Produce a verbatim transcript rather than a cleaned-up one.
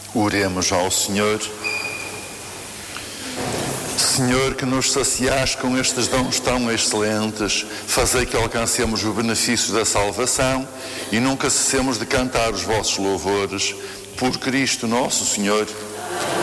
Oremos ao Senhor. Senhor, que nos saciais com estes dons tão excelentes, fazei que alcancemos o benefício da salvação e nunca cessemos de cantar os vossos louvores. Por Cristo nosso Senhor.